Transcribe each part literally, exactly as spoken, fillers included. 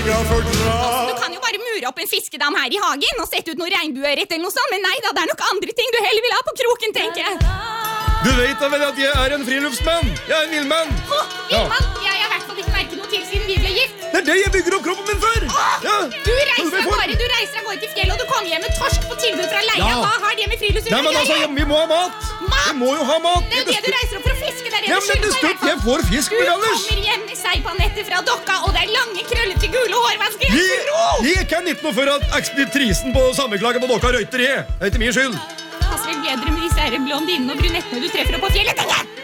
skal fordra. Du kan jo bare mure opp en fiskedam her i hagen og sette ut noe regnbueørret eller noe sånt, men nei da, det er nok andre ting du heller vil ha på kroken, tenker jeg. Du vet da vel at jeg er en friluftsmann. Jeg er en villmann. Åh, villmann, jeg har i hvert fall ikke merket noe til siden vi ble gift. Det er det jeg bygger opp kroppen min for. Ja. Du reiser av gårde, du reiser av gårde til fjellet, og du kommer hjem med torsk på tilbud fra leia. Ja. Hva har det med friluftsliv? Nei, men altså, vi må ha mat. Mat? Vi må jo ha mat. Det er jo det du reiser opp for å fiske. Det er det Ja, du men det skylder støtt, meg. jeg får fisk med Du Anders. kommer hjem med seipanettet fra dokka, og det er lange, krøllete, gule hår. Hva skal jeg Jeg, tro? jeg kan ikke noe for at ekspeditrisen på sammenklaget på dere røyter i. Det er ikke min skyld. Passer vel bedre med disse her blondinene og brunettene du treffer opp på fjellet, tenker jeg.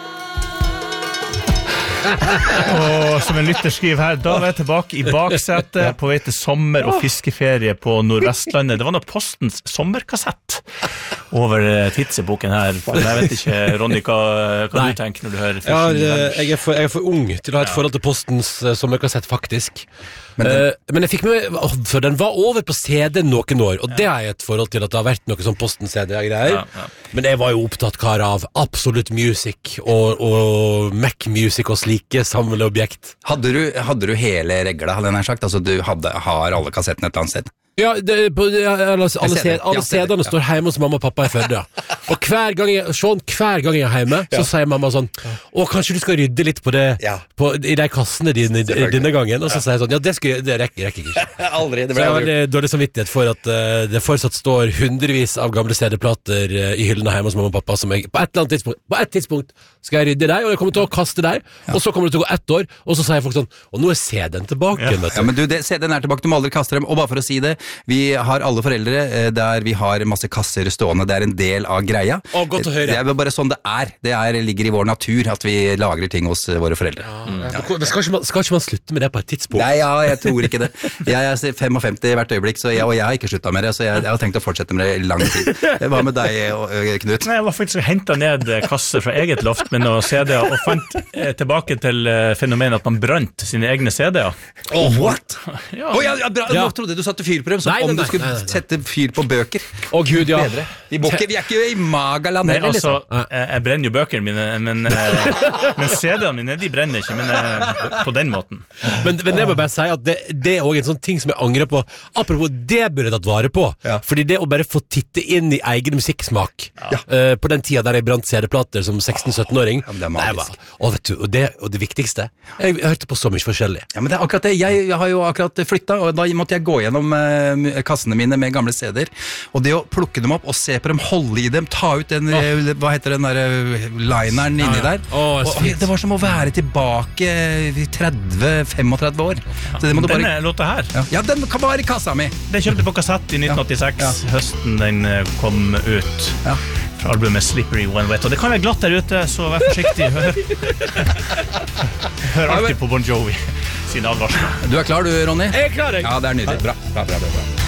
Og som en lytter skriver her, da var jeg tilbake i baksetet på vei til sommer- og fiskeferie på Nordvestlandet. Det var nå Postens sommerkassett over tidsepoken her. Jeg vet ikke, Ronny, hva, hva du tenker når du hører ja, jeg, er for, jeg er for ung til å ha et forhold til Postens uh, sommerkassett, faktisk. Men, den, uh, men jeg fikk med, for den var over på C D noen år, og ja. Det er et forhold til at det har vært noe sånn Posten-C D-greier. Ja, ja. Men jeg var jo opptatt kar av Absolute Music og, og Mac Music og slike samleobjekt. Hadde du, hadde du hele regla, hadde jeg nær sagt? Altså, du hadde, har alle kassettene et eller annet sted? Ja, det, på, ja alle, alle, alle CD-ene står hjemme hos mamma og pappa i Førde. Og hver gang jeg, sånn, hver gang jeg er hjemme, så ja. Sier mamma sånn: å, kanskje du skal rydde litt på det ja. På, i de kassene dine denne gangen. Og så sier jeg sånn: ja, det, skal, det rekker, rekker ikke. Aldri, det så jeg har dårlig samvittighet for at uh, det fortsatt står hundrevis av gamle C D-plater uh, i hyllene hjemme hos mamma og pappa, som jeg på et eller annet tidspunkt, på et tidspunkt skal jeg rydde deg, og jeg kommer til å kaste deg, ja. Og så kommer det til å gå ett år, og så sier folk sånn: og nå er C D-en tilbake. Ja, ja men du, det, C D-en er tilbake, du må aldri kaste dem. Og bare for å si det, vi har alle foreldre der vi har masse kasser stående, det er en del av greia. Å, godt å høre. Det er bare sånn det er. Det er, ligger i vår natur at vi lagrer ting hos våre foreldre. Ja, mm. ja. Men skal ikke, man, skal ikke man slutte med det på et tidspunkt? Nei, ja, jeg tror ikke det. Jeg er femtifem hvert øyeblikk, så jeg, og jeg har ikke sluttet med det, så jeg, jeg har tenkt å fortsette med det i lang tid. Hva med deg, Knut? Nei, jeg var faktisk hentet ned kasser fra eget loft med noen C D-er, og fant eh, tilbake til eh, fenomenet at man brant sine egne C D-er. Oh, what? Ja. Oh, jeg, jeg, jeg, jeg trodde du satte fyr på dem, som nei, om nei, du skulle nei, nei, nei. Sette fyr på bøker. Å oh, Gud, ja. Vi, boker, vi er ikke i Magaland nei, heller, altså, liksom. Jeg, jeg brenner jo bøkene mine, men, men C D-ene mine, de brenner ikke, men på den måten. Men, men jeg må bare si at det, det er også en sånn ting som jeg angrer på. Apropos, det burde jeg tatt vare på. Ja. Fordi det å bare få titte inn i egen musikksmak ja. uh, på den tida der jeg brant C D-plater som seksten-sytten-åring. Ja, det er magisk. Og, vet du, og, det, og det viktigste, jeg, jeg hørte på så mye forskjellig. Ja, men det er akkurat det. Jeg, jeg har jo akkurat flyttet, og da måtte jeg gå gjennom uh, kassene mine med gamle C D-er. Og det å plukke dem opp og se på dem, holde i dem, ta ut den, oh. hva heter den der lineren inni ja, ja. Der. Oh, og, og det var som å være tilbake i tretti femogtretti år. Så det må du bare... Denne låta her. Ja. ja, den kan være i kassa mi. Den kjøpte på kassett i nitten åttiseks, ja. Ja. Høsten den kom ut. Ja. Fra albumet Slippery When Wet. Og det kan være glatt der ute, så vær forsiktig. Hør, Hør alltid på Bon Jovi sine advarsler. Du er klar du, Ronny? Jeg er klar, jeg. Ja, det er nydelig. Bra, bra, bra, bra.